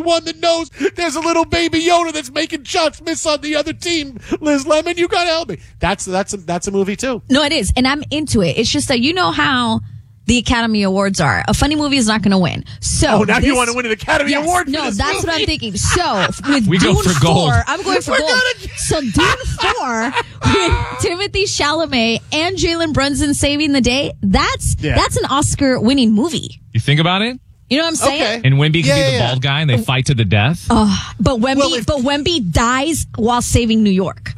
everyone that knows there's a little baby Yoda that's making shots miss on the other team. Liz Lemon, you gotta help me. That's a movie too. No, it is, and I'm into it. It's just that you know how the Academy Awards are. A funny movie is not going to win. So now you want to win an Academy Award for No, this that's movie? what I'm thinking. So with We Dune go for gold. 4, I'm going for gold. So Dune 4 with Timothy Chalamet and Jalen Brunson saving the day, that's an Oscar-winning movie. You think about it? You know what I'm saying? Okay. And Wemby can be the bald guy, and they fight to the death. But Wemby dies while saving New York.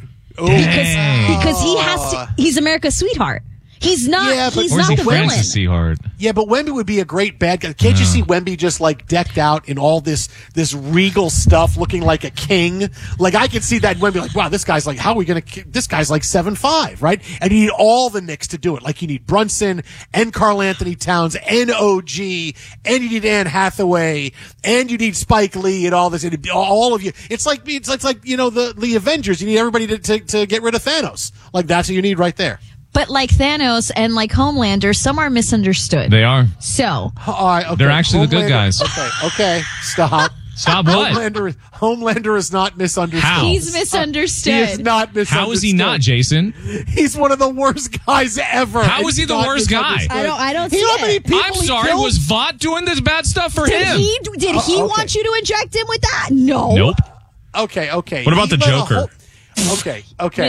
Because he has to. He's America's sweetheart. He's not. Yeah, but he's Or is not he the villain. Francis Seahart? Yeah, but Wemby would be a great bad guy. Can't you see Wemby just like decked out in all this regal stuff, looking like a king? Like I could see that Wemby like, wow, this guy's like, how are we going to? This guy's like 7'5", right? And you need all the Knicks to do it. Like you need Brunson and Karl Anthony Towns and OG, and you need Anne Hathaway, and you need Spike Lee and all this. And all of you. It's like you know the Avengers. You need everybody to get rid of Thanos. Like that's what you need right there. But like Thanos and like Homelander, some are misunderstood. They are. So All right, okay. They're actually the good guys. Okay, stop. Stop what? Homelander is not misunderstood. How? he's misunderstood. He is not misunderstood. How is he not, Jason? He's one of the worst guys ever. How is he the worst guy? I don't see You know how many it. people I'm he sorry, killed? was Vought doing this bad stuff for Did him? he want you to inject him with that? No. Nope. Okay. What about He the let a Joker? Misunderstood. Okay.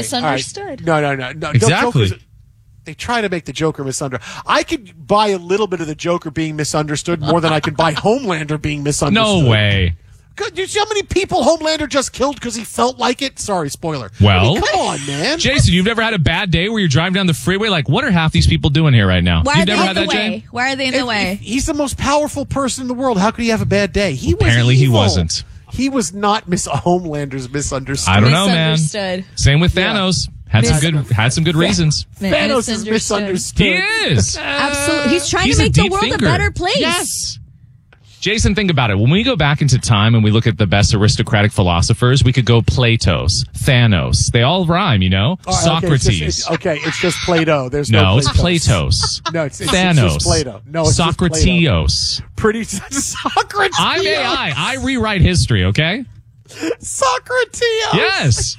All right. No. Exactly. They try to make the Joker misunderstood. I could buy a little bit of the Joker being misunderstood more than I can buy Homelander being misunderstood. No way. Good. You see how many people Homelander just killed because he felt like it? Sorry, spoiler. Well, I mean, come on, man. Jason, you've never had a bad day where you're driving down the freeway like, what are half these people doing here right now? Why You've are they never in had the that, way? Jay? Why are they in the way? If he's the most powerful person in the world. How could he have a bad day? Apparently he wasn't. He was not Homelander's misunderstood. I don't know, man. Misunderstood. Same with Thanos. Had some good reasons. Thanos is misunderstood. He is. Absolutely. He's trying He's to a make the deep world thinker. a better place. Yes. Jason, think about it. When we go back into time and we look at the best aristocratic philosophers, we could go Plato's, Thanos. They all rhyme, you know? All right, Socrates. It's just Plato. There's No, no it's Platos. Platos. No, it's Thanos. just Plato. No, it's just Plato. Socrates. Pretty Socrates. I'm AI. I rewrite history, okay? Socrates. Yes.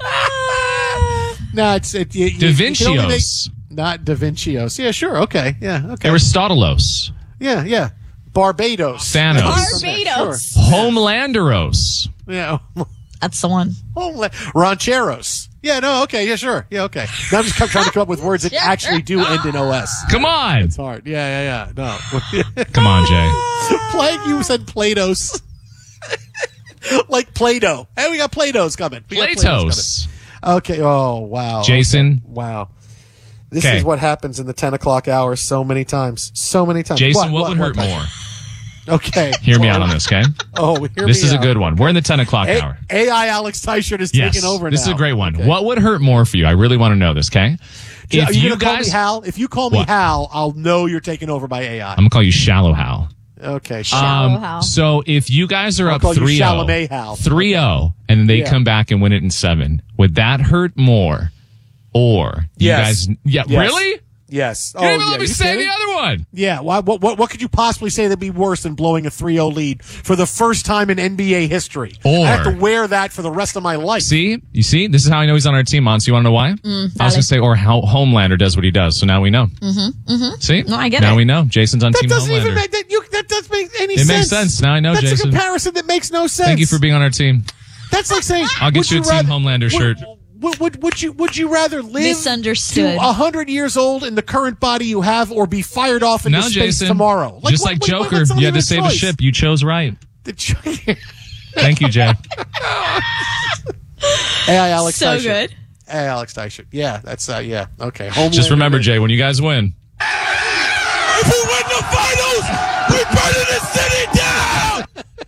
No, it's Da you can only Vincios. not Da Vincios. Yeah, sure. Okay. Yeah. Okay. Aristotelos. Yeah. Barbados. Thanos. Barbados. Sure. Homelanderos. Yeah. That's the one. Rancheros. Yeah. No. Okay. Yeah. Sure. Yeah. Okay. Now I'm just trying to come up with words that actually do end in OS. Come on. It's hard. Yeah. No. Come on, Jay. Plague. You said Plato's. Like Play-Doh. Hey, we got Play-Dohs coming. Platos. Okay. Oh, wow. Jason. Wow. This Okay. is what happens in the 10 o'clock hour so many times. So many times. Jason, what would hurt more? Okay. Hear me out on this, okay? This is a good one. We're in the 10 o'clock hour. AI Alex Teichert is Yes. taking over now. This is a great one. Okay. What would hurt more for you? I really want to know this, okay? Are you going to call me Hal? If you call me What? Hal, I'll know you're taken over by AI. I'm going to call you Shallow Hal. Okay. Shallow Hal. So if you guys are I'll up call you 3-0, Chalamet Hal. 3-0, and they Yeah. come back and win it in 7, would that hurt more? Or you Yes. guys? Yeah, Yes. really? Yes. You didn't even yeah. let me You say kidding? the other one. Yeah. What could you possibly say that'd be worse than blowing a 3-0 lead for the first time in NBA history? Or- I have to wear that for the rest of my life. See, you see, this is how I know he's on our team. Monty, you want to know why? I was going to say, or how Homelander does what he does. So now we know. See, No, I get now it. we know. Jason's on That Team doesn't Homelander. even make that. That doesn't make any It sense. makes sense. Now I know, That's Jason. a comparison that makes no sense. Thank you for being on our team. That's like saying I'll get would you a Team rather- Homelander shirt. Would you rather live Misunderstood. to 100 years old in the current body you have, or be fired off into Now, space Jason, tomorrow? just like Joker, what's you had to the save a choice? ship. You chose right. Thank you, Jay. AI Alex So Teichert. good. AI Alex Teichert. Yeah, that's yeah. Okay. Homelander. Just remember, Jay, when you guys win, If we win the finals, we're burning the city down.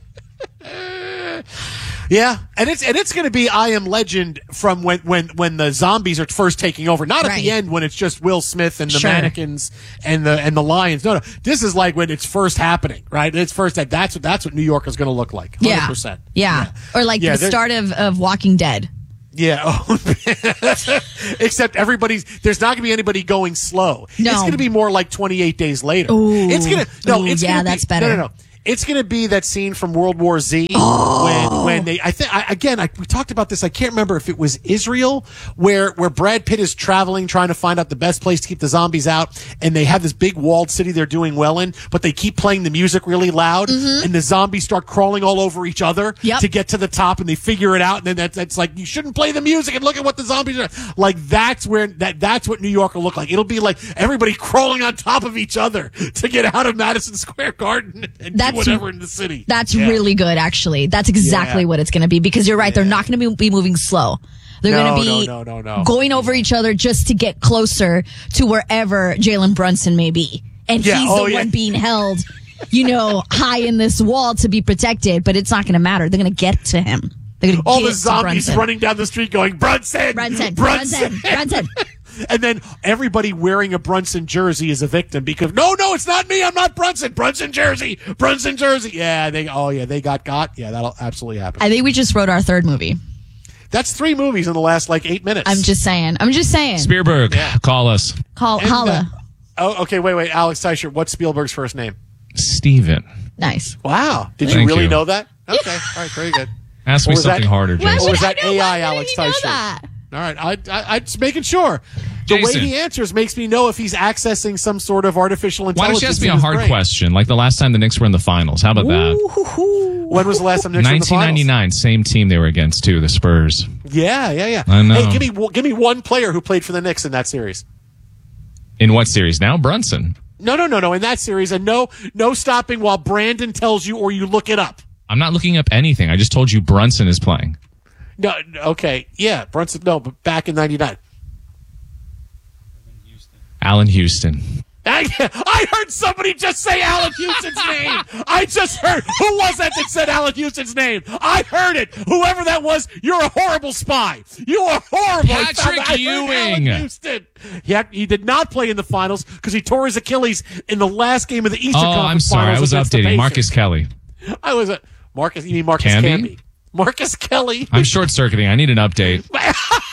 Yeah, and it's going to be I Am Legend from when the zombies are first taking over, not at Right. the end when it's just Will Smith and the Sure. mannequins and the lions. No, this is like when it's first happening, right? It's first that's what New York is going to look like. 100%. Yeah. Or like Yeah, the they're- start of Walking Dead. Yeah. Oh, except there's not going to be anybody going slow. No. It's going to be more like 28 days later. Ooh. It's going to, no, Ooh, it's yeah, gonna be, that's better. No. It's going to be that scene from World War Z when they. We talked about this. I can't remember if it was Israel where Brad Pitt is traveling, trying to find out the best place to keep the zombies out, and they have this big walled city they're doing well in, but they keep playing the music really loud, and the zombies start crawling all over each other to get to the top, and they figure it out, and then that's like, you shouldn't play the music, and look at what the zombies are like. That's what New York will look like. It'll be like everybody crawling on top of each other to get out of Madison Square Garden and do whatever in the city. That's really good, actually. That's exactly what it's going to be, because you're right. They're not going to be moving slow. They're going to be going over each other just to get closer to wherever Jalen Brunson may be. And he's the one being held, high in this wall to be protected, but it's not going to matter. They're going to get to him. They're going to all the zombies running down the street going, Brunson! Brunson! And then everybody wearing a Brunson jersey is a victim because, no, it's not me. I'm not Brunson. Brunson jersey. Yeah, they got got. Yeah, that'll absolutely happen. I think we just wrote our third movie. That's 3 movies in the last 8 minutes. I'm just saying. Spielberg, call us. Holla. Okay, wait. Alex Teicher, what's Spielberg's first name? Steven. Nice. Wow. Did you really know that? Okay. All right, very good. Ask me something harder, Jason. Or was that AI Alex Teicher? All right, I'm just making sure. The way he answers makes me know if he's accessing some sort of artificial intelligence. Why don't you ask me a hard question, like the last time the Knicks were in the finals? How about that? When was the last time the Knicks were in the finals? 1999, same team they were against, too, the Spurs. Yeah. I know. Hey, give me one player who played for the Knicks in that series. In what series now? Brunson. No, in that series. And no stopping while Brandon tells you or you look it up. I'm not looking up anything. I just told you Brunson is playing. No, okay. Yeah, Brunson, no, but back in 99. Allen Houston. I heard somebody just say Allen Houston's name. I just heard. Who was that said Allen Houston's name? I heard it. Whoever that was, you're a horrible spy. You are horrible. Patrick Ewing. Allen Houston. He did not play in the finals because he tore his Achilles in the last game of the Eastern Conference Finals. I'm sorry. I was updating. Marcus Kelly. Marcus, you mean Marcus Camby? Marcus Kelly. I'm short-circuiting. I need an update. What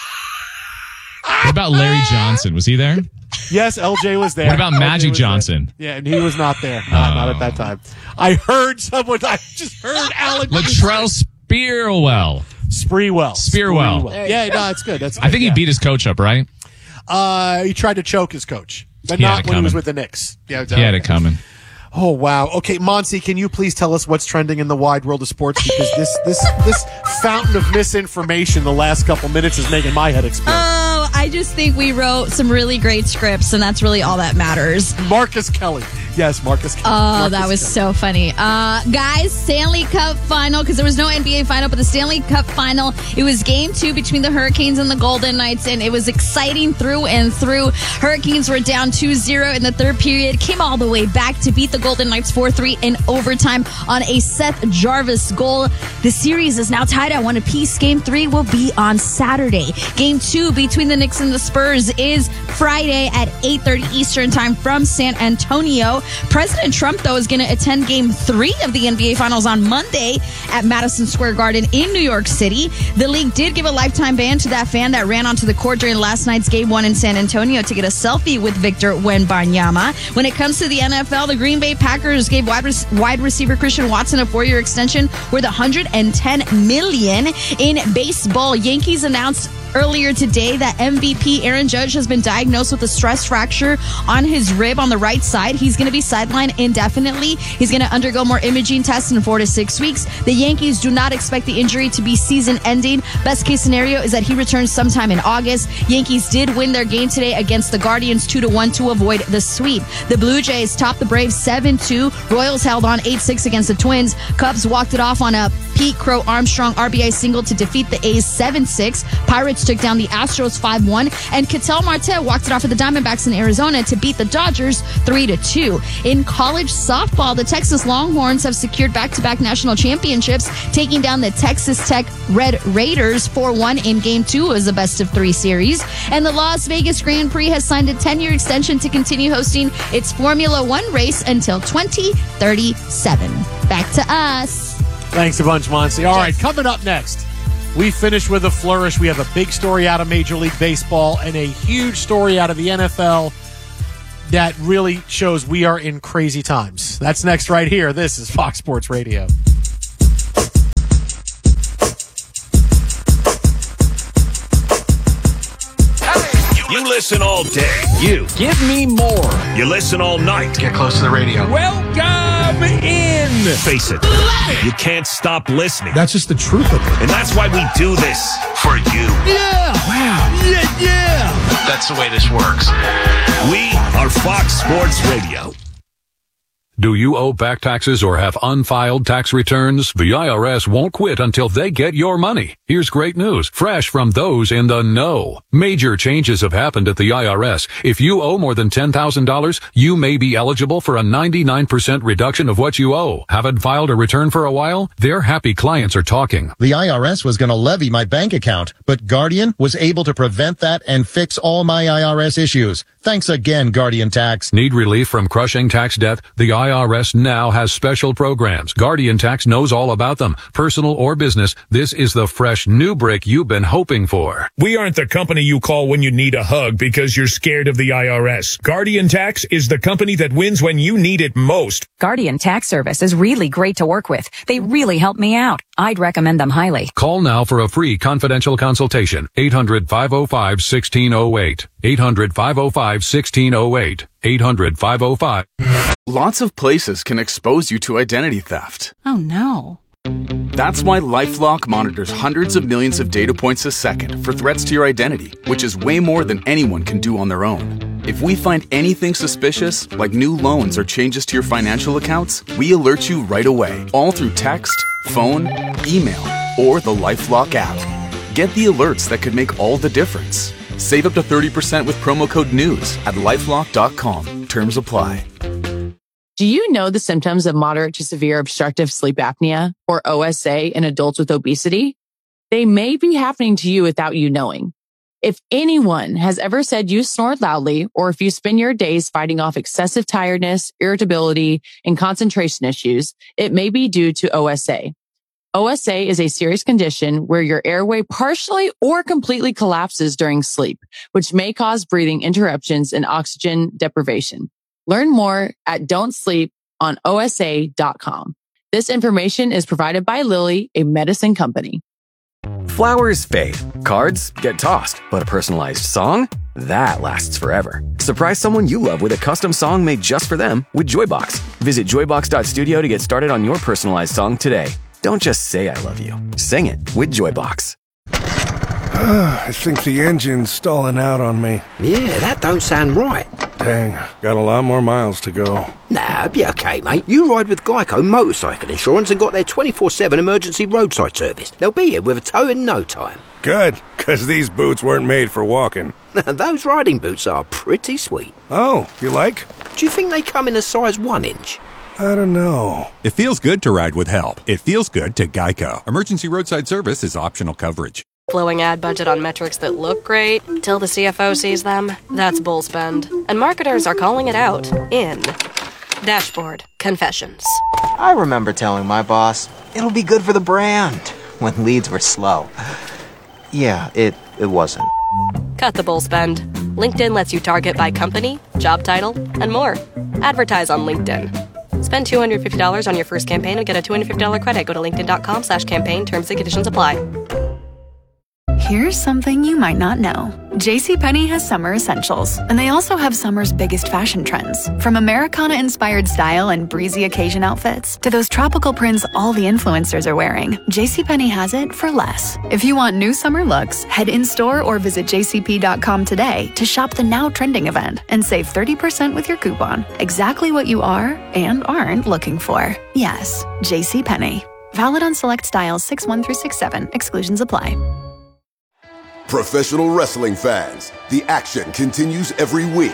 about Larry Johnson? Was he there? Yes, LJ was there. What about Magic Johnson? Yeah, and he was not there. Not at that time. I just heard Allen. Latrell Sprewell. Spearwell. Yeah, no, it's good. That's good. I think he beat his coach up, right? He tried to choke his coach, but not when he was with the Knicks. Yeah, he had it coming. Oh, wow. Okay, Monsi, can you please tell us what's trending in the wide world of sports? Because this fountain of misinformation the last couple minutes is making my head explode. Oh, I just think we wrote some really great scripts, and that's really all that matters. Marcus Kelly. Yes, Marcus Kelly. Oh, that was so funny. Guys, Stanley Cup final, because there was no NBA final, but the Stanley Cup final, it was game 2 between the Hurricanes and the Golden Knights, and it was exciting through and through. Hurricanes were down 2-0 in the third period, came all the way back to beat the Golden Knights 4-3 in overtime on a Seth Jarvis goal. The series is now tied at 1 apiece. Game 3 will be on Saturday. Game 2 between the Knicks and the Spurs is Friday at 8:30 Eastern time from San Antonio. President Trump, though, is going to attend Game 3 of the NBA Finals on Monday at Madison Square Garden in New York City. The league did give a lifetime ban to that fan that ran onto the court during last night's Game 1 in San Antonio to get a selfie with Victor Wembanyama. When it comes to the NFL, the Green Bay Packers gave wide receiver Christian Watson a 4-year extension worth $110 million. In baseball, Yankees announced earlier today that MVP Aaron Judge has been diagnosed with a stress fracture on his rib on the right side. He's going to be sidelined indefinitely. He's going to undergo more imaging tests in 4 to 6 weeks. The Yankees do not expect the injury to be season ending. Best case scenario is that he returns sometime in August. Yankees did win their game today against the Guardians 2-1 to avoid the sweep. The Blue Jays topped the Braves 7-2. Royals held on 8-6 against the Twins. Cubs walked it off on a Pete Crow Armstrong RBI single to defeat the A's 7-6. Pirates took down the Astros 5-1, and Ketel Marte walked it off for the Diamondbacks in Arizona to beat the Dodgers 3-2. In college softball, the Texas Longhorns have secured back-to-back national championships, taking down the Texas Tech Red Raiders 4-1 in Game 2 as a best-of-3 series. And the Las Vegas Grand Prix has signed a 10-year extension to continue hosting its Formula One race until 2037. Back to us. Thanks a bunch, Monsi. All right, coming up next, we finish with a flourish. We have a big story out of Major League Baseball and a huge story out of the NFL. that really shows we are in crazy times. That's next right here. This is Fox Sports Radio. You listen all day. You Give me more. You listen all night. Get close to the radio. Welcome in. Face it, you can't stop listening. That's just the truth of it. And that's why we do this for you. Yeah. Wow. Yeah. That's the way this works. We are Fox Sports Radio. Do you owe back taxes or have unfiled tax returns? The IRS won't quit until they get your money. Here's great news, fresh from those in the know. Major changes have happened at the IRS. If you owe more than $10,000, you may be eligible for a 99% reduction of what you owe. Haven't filed a return for a while? Their happy clients are talking. The IRS was going to levy my bank account, but Guardian was able to prevent that and fix all my IRS issues. Thanks again, Guardian Tax. Need relief from crushing tax debt? The IRS now has special programs. Guardian Tax knows all about them. Personal or business, this is the fresh new break you've been hoping for. We aren't the company you call when you need a hug because you're scared of the IRS. Guardian Tax is the company that wins when you need it most. Guardian Tax Service is really great to work with. They really help me out. I'd recommend them highly. Call now for a free confidential consultation. 800-505-1608. 800-505-1608. 800-505. Lots of places can expose you to identity theft. Oh no. That's why LifeLock monitors hundreds of millions of data points a second for threats to your identity, which is way more than anyone can do on their own. If we find anything suspicious, like new loans or changes to your financial accounts, we alert you right away, all through text, phone, email, or the LifeLock app. Get the alerts that could make all the difference. Save up to 30% with promo code NEWS at LifeLock.com. Terms apply. Do you know the symptoms of moderate to severe obstructive sleep apnea, or OSA, in adults with obesity? They may be happening to you without you knowing. If anyone has ever said you snore loudly, or if you spend your days fighting off excessive tiredness, irritability, and concentration issues, it may be due to OSA. OSA is a serious condition where your airway partially or completely collapses during sleep, which may cause breathing interruptions and oxygen deprivation. Learn more at don'tsleeponosa.com. This information is provided by Lilly, a medicine company. Flowers fade, cards get tossed, but a personalized song? That lasts forever. Surprise someone you love with a custom song made just for them with Joybox. Visit joybox.studio to get started on your personalized song today. Don't just say I love you. Sing it with Joybox. I think the engine's stalling out on me. Yeah, that don't sound right. Dang, got a lot more miles to go. Nah, be okay, mate. You ride with Geico Motorcycle Insurance and got their 24/7 emergency roadside service. They'll be here with a tow in no time. Good, because these boots weren't made for walking. Those riding boots are pretty sweet. Oh, you like? Do you think they come in a size 1 inch? I don't know. It feels good to ride with help. It feels good to Geico. Emergency roadside service is optional coverage. Blowing ad budget on metrics that look great till the CFO sees them, that's bull spend. And marketers are calling it out in Dashboard Confessions. I remember telling my boss, it'll be good for the brand, when leads were slow. Yeah, it wasn't. Cut the bull spend. LinkedIn lets you target by company, job title, and more. Advertise on LinkedIn. Spend $250 on your first campaign and get a $250 credit. Go to linkedin.com/campaign. Terms and conditions apply. Here's something you might not know. JCPenney has summer essentials, and they also have summer's biggest fashion trends. From Americana-inspired style and breezy occasion outfits to those tropical prints all the influencers are wearing, JCPenney has it for less. If you want new summer looks, head in-store or visit jcp.com today to shop the now trending event and save 30% with your coupon. Exactly what you are and aren't looking for. Yes, JCPenney. Valid on select styles 6-1 through 6-7. Exclusions apply. Professional wrestling fans, the action continues every week.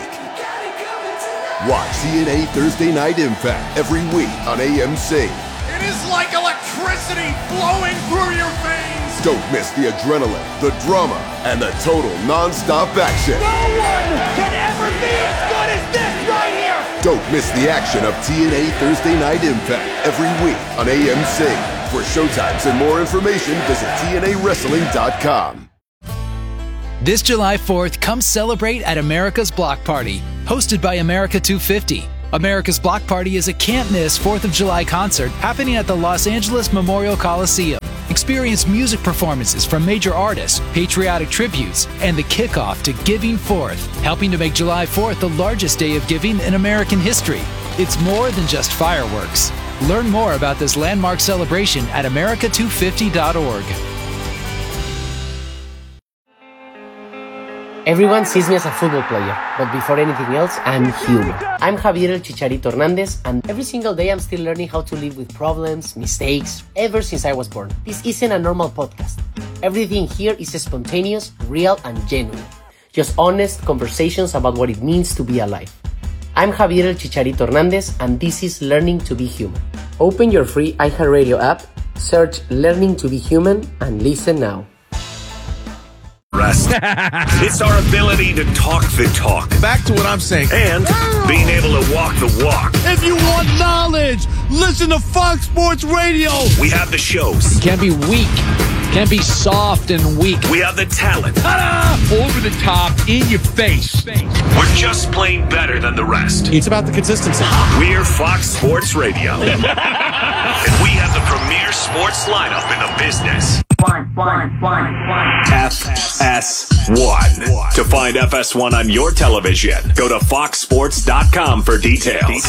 Watch TNA Thursday Night Impact every week on AMC. It is like electricity flowing through your veins. Don't miss the adrenaline, the drama, and the total non-stop action. No one can ever be as good as this right here. Don't miss the action of TNA Thursday Night Impact every week on AMC. For showtimes and more information, visit TNAWrestling.com. This July 4th, come celebrate at America's Block Party, hosted by America 250. America's Block Party is a can't-miss 4th of July concert happening at the Los Angeles Memorial Coliseum. Experience music performances from major artists, patriotic tributes, and the kickoff to Giving Forth, helping to make July 4th the largest day of giving in American history. It's more than just fireworks. Learn more about this landmark celebration at america250.org. Everyone sees me as a football player, but before anything else, I'm human. I'm Javier El Chicharito Hernandez, and every single day I'm still learning how to live with problems, mistakes, ever since I was born. This isn't a normal podcast. Everything here is spontaneous, real, and genuine. Just honest conversations about what it means to be alive. I'm Javier El Chicharito Hernandez, and this is Learning to be Human. Open your free iHeartRadio app, search Learning to be Human, and listen now. Rest. It's our ability to talk the talk. Back to what I'm saying. And being able to walk the walk. If you want knowledge, listen to Fox Sports Radio. We have the shows. Can't be weak. Can't be soft and weak. We have the talent. Ta-da! Over the top, in your face. We're just plain better than the rest. It's about the consistency. We're Fox Sports Radio. And we have the premier sports lineup in the business. FS1. To find FS1 on your television, go to foxsports.com for details.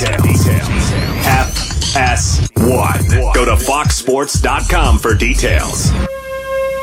FS1. Go to foxsports.com for details.